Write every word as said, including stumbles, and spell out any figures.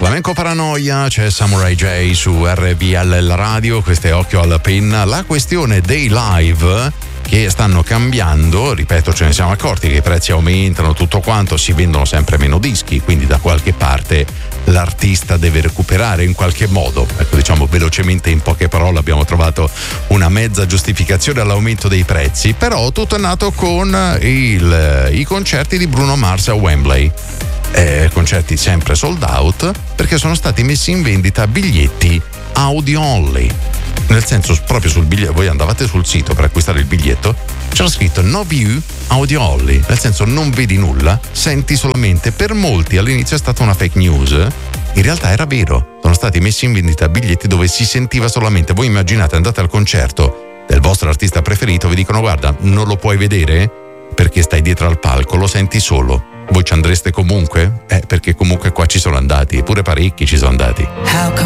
Flamenco Paranoia, c'è Samurai J su R V L Radio, questo è Occhio alla Penna. La questione dei live che stanno cambiando, ripeto, ce ne siamo accorti che i prezzi aumentano, tutto quanto, si vendono sempre meno dischi, quindi da qualche parte l'artista deve recuperare in qualche modo. Ecco, diciamo velocemente, in poche parole, abbiamo trovato una mezza giustificazione all'aumento dei prezzi, però tutto è nato con il, i concerti di Bruno Mars a Wembley. Eh, concerti sempre sold out perché sono stati messi in vendita biglietti audio only, nel senso proprio sul biglietto, voi andavate sul sito per acquistare il biglietto, c'era scritto no view audio only, nel senso non vedi nulla, senti solamente. Per molti all'inizio è stata una fake news, in realtà era vero, sono stati messi in vendita biglietti dove si sentiva solamente. Voi immaginate, andate al concerto del vostro artista preferito, vi dicono guarda non lo puoi vedere perché stai dietro al palco, lo senti solo. Voi ci andreste comunque? Eh, perché comunque qua ci sono andati, eppure parecchi ci sono andati.